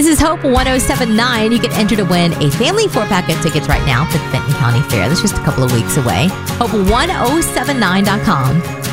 This is Hope 1079. You can enter to win a family 4-pack of tickets right now for the Benton County Fair. That's just a couple of weeks away. Hope1079.com.